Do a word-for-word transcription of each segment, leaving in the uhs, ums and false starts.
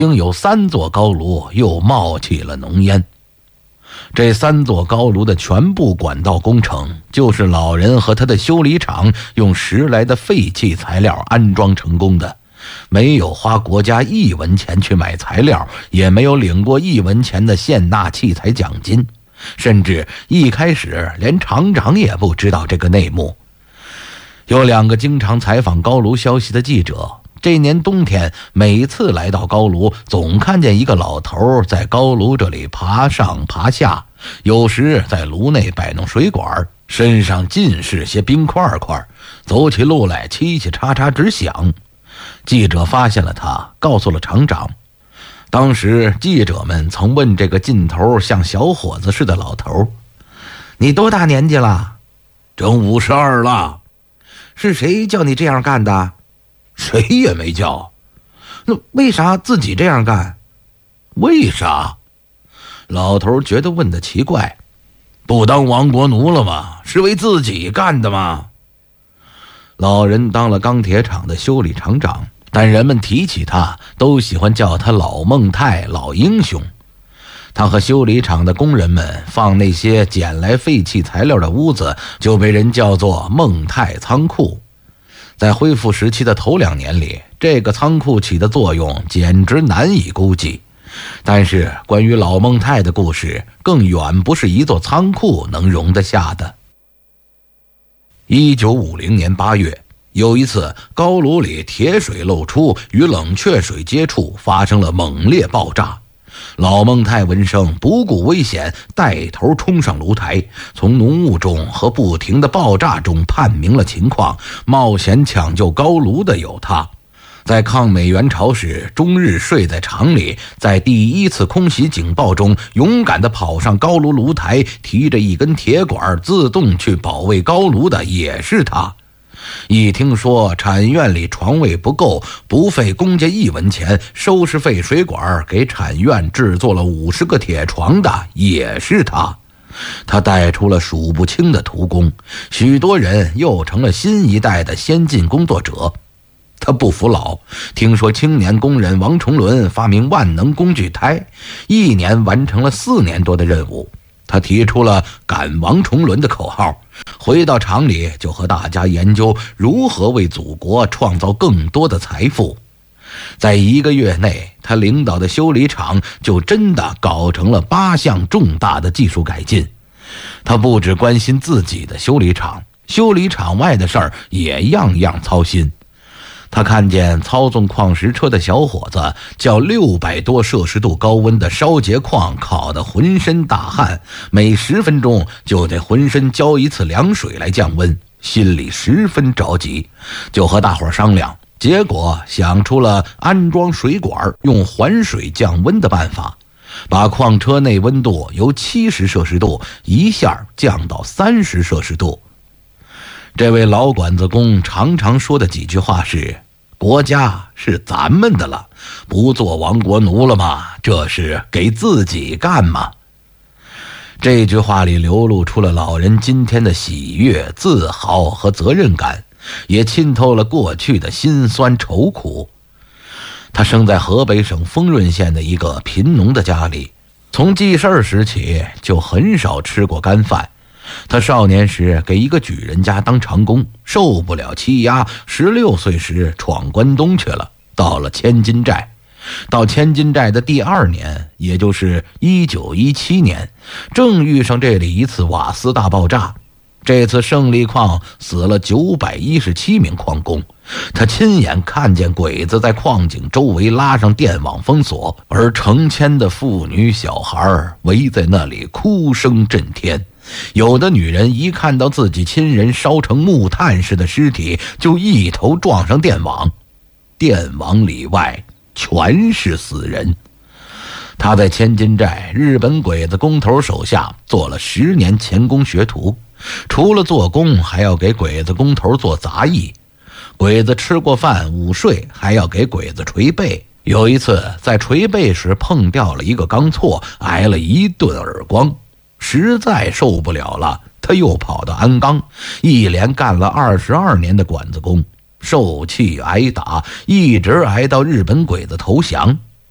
经有三座高炉又冒起了浓烟。这三座高炉的全部管道工程，就是老人和他的修理厂用十来的废弃材料安装成功的，没有花国家一文钱去买材料，也没有领过一文钱的现纳器材奖金，甚至一开始连厂长也不知道这个内幕。有两个经常采访高炉消息的记者，这年冬天每次来到高炉，总看见一个老头在高炉这里爬上爬下，有时在炉内摆弄水管，身上尽是些冰块块，走起路来嘁嘁喳喳直响。记者发现了他，告诉了厂长。当时记者们曾问这个劲头像小伙子似的老头：“你多大年纪了？”“整五十二了。”“是谁叫你这样干的？”“谁也没叫。”“那为啥自己这样干？”“为啥？”老头觉得问得奇怪。“不当亡国奴了吗？是为自己干的吗？”老人当了钢铁厂的修理厂长，但人们提起他都喜欢叫他老孟太、老英雄。他和修理厂的工人们放那些捡来废弃材料的屋子，就被人叫做孟太仓库。在恢复时期的头两年里，这个仓库起的作用简直难以估计。但是关于老孟太的故事，更远不是一座仓库能容得下的。一九五零年八月，有一次高炉里铁水漏出，与冷却水接触，发生了猛烈爆炸。老孟太闻声不顾危险，带头冲上炉台，从浓雾中和不停的爆炸中判明了情况，冒险抢救高炉的有他。在抗美援朝时终日睡在厂里，在第一次空袭警报中勇敢地跑上高炉炉台，提着一根铁管自动去保卫高炉的也是他。一听说产院里床位不够，不费公家一文钱，收拾废水管给产院制作了五十个铁床的也是他。他带出了数不清的徒工，许多人又成了新一代的先进工作者。他不服老，听说青年工人王崇伦发明万能工具胎，一年完成了四年多的任务。他提出了赶王崇伦的口号，回到厂里就和大家研究如何为祖国创造更多的财富。在一个月内，他领导的修理厂就真的搞成了八项重大的技术改进。他不只关心自己的修理厂，修理厂外的事儿也样样操心。他看见操纵矿石车的小伙子叫六百多摄氏度高温的烧结矿烤得浑身大汗，每十分钟就得浑身浇一次凉水来降温，心里十分着急，就和大伙商量，结果想出了安装水管用环水降温的办法，把矿车内温度由七十摄氏度一下降到三十摄氏度。这位老管子工常常说的几句话是：国家是咱们的了，不做亡国奴了吗？这是给自己干吗？这句话里流露出了老人今天的喜悦、自豪和责任感，也浸透了过去的辛酸愁苦。他生在河北省丰润县的一个贫农的家里，从记事儿时起就很少吃过干饭。他少年时给一个举人家当长工，受不了欺压，十六岁时闯关东去了，到了千金寨。到千金寨的第二年，也就是一九一七年，正遇上这里一次瓦斯大爆炸。这次胜利矿死了九百一十七名矿工，他亲眼看见鬼子在矿井周围拉上电网封锁，而成千的妇女小孩围在那里哭声震天。有的女人一看到自己亲人烧成木炭似的尸体，就一头撞上电网，电网里外全是死人。他在千金寨日本鬼子工头手下做了十年钳工学徒，除了做工还要给鬼子工头做杂役，鬼子吃过饭午睡还要给鬼子捶背。有一次在捶背时碰掉了一个钢锉，挨了一顿耳光，实在受不了了，他又跑到鞍钢，一连干了二十二年的管子工，受气挨打，一直挨到日本鬼子投降。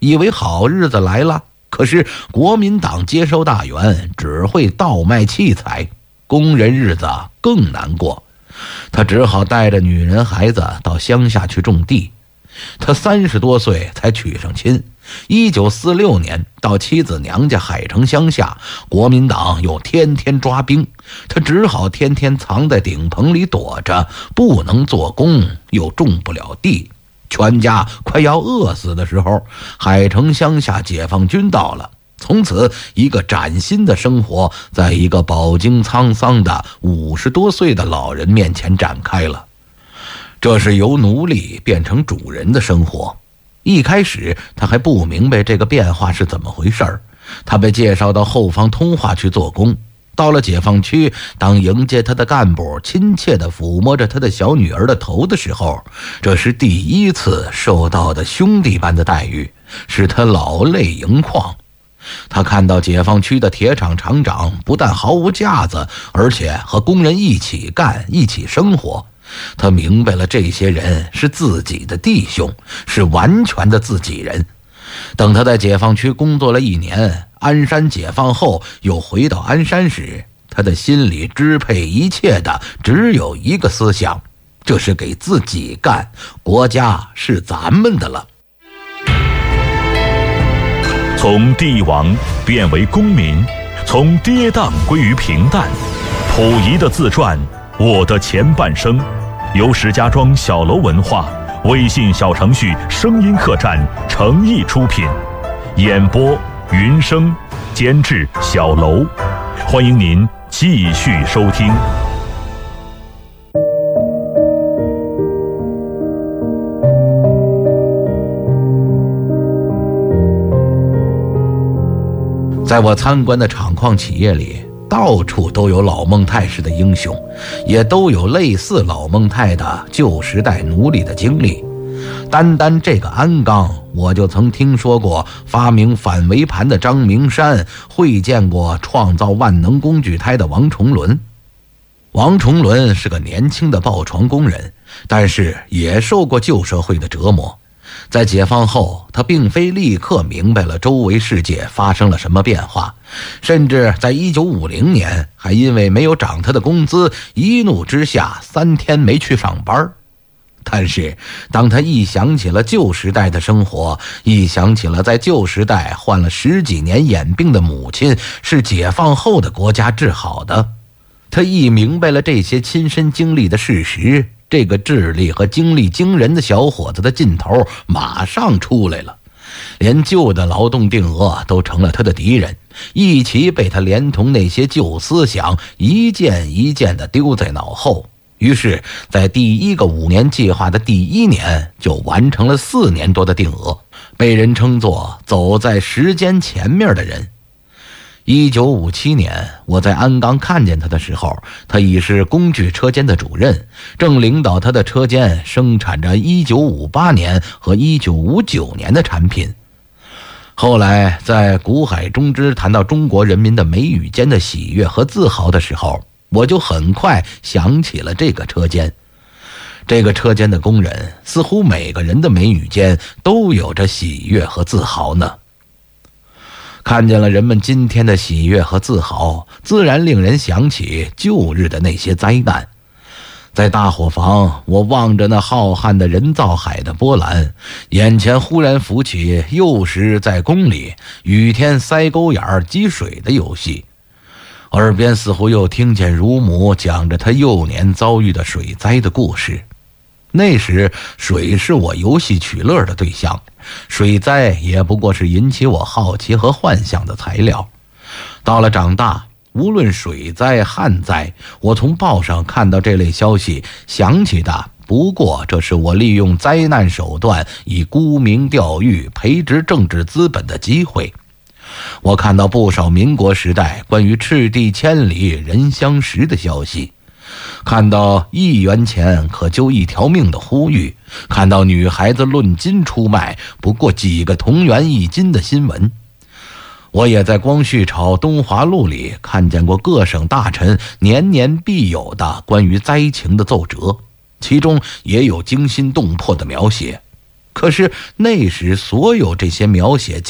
以为好日子来了。可是国民党接收大员只会倒卖器材，工人日子更难过。他只好带着女人孩子到乡下去种地。他三十多岁才娶上亲。一九四六年到妻子娘家海城乡下，国民党又天天抓兵，他只好天天藏在顶棚里躲着，不能做工，又种不了地。全家快要饿死的时候，海城乡下解放军到了。从此一个崭新的生活在一个饱经沧桑的五十多岁的老人面前展开了。这是由奴隶变成主人的生活。一开始他还不明白这个变化是怎么回事儿。他被介绍到后方通化去做工。到了解放区，当迎接他的干部亲切地抚摸着他的小女儿的头的时候，这是第一次受到的兄弟般的待遇，使他老泪盈眶。他看到解放区的铁厂厂长不但毫无架子，而且和工人一起干，一起生活。他明白了，这些人是自己的弟兄，是完全的自己人。等他在解放区工作了一年，鞍山解放后又回到鞍山时，他的心里支配一切的只有一个思想，这是给自己干，国家是咱们的了。 从帝王变为公民，从跌宕归于平淡。溥仪的自传《我的前半生》，由石家庄小楼文化微信小程序声音客栈诚意出品，演播云生，监制小楼。欢迎您继续收听。 在我参观的厂矿企业里，到处都有老孟太式的英雄，也都有类似老孟太的旧时代奴隶的经历。单单这个鞍钢，我就曾听说过发明反围盘的张明山，会见过创造万能工具胎的王崇伦。王崇伦是个年轻的抱床工人，但是也受过旧社会的折磨。在解放后，他并非立刻明白了周围世界发生了什么变化，甚至在一九五零年还因为没有涨他的工资，一怒之下三天没去上班。但是当他一想起了旧时代的生活，一想起了在旧时代患了十几年眼病的母亲是解放后的国家治好的，他一明白了这些亲身经历的事实，这个智力和精力惊人的小伙子的劲头马上出来了。连旧的劳动定额都成了他的敌人，一起被他连同那些旧思想一件一件地丢在脑后。于是在第一个五年计划的第一年就完成了四年多的定额，被人称作走在时间前面的人。一九五七年，我在鞍钢看见他的时候，他已是工具车间的主任，正领导他的车间生产着一九五八年和一九五九年的产品。后来在古海中之谈到中国人民的眉宇间的喜悦和自豪的时候，我就很快想起了这个车间。这个车间的工人似乎每个人的眉宇间都有着喜悦和自豪呢。看见了人们今天的喜悦和自豪，自然令人想起旧日的那些灾难。在大伙房，我望着那浩瀚的人造海的波澜，眼前忽然浮起幼时在宫里雨天塞沟眼积水的游戏，耳边似乎又听见乳母讲着她幼年遭遇的水灾的故事。那时水是我游戏取乐的对象，水灾也不过是引起我好奇和幻想的材料。到了长大，无论水灾旱灾，我从报上看到这类消息，想起的不过这是我利用灾难手段以沽名钓誉培植政治资本的机会。我看到不少民国时代关于赤地千里人相识的消息，看到一元钱可救一条命的呼吁，看到女孩子论斤出卖不过几个铜元一斤的新闻。我也在光绪朝东华录里看见过各省大臣年年必有的关于灾情的奏折，其中也有惊心动魄的描写。 可是那时所有这些描写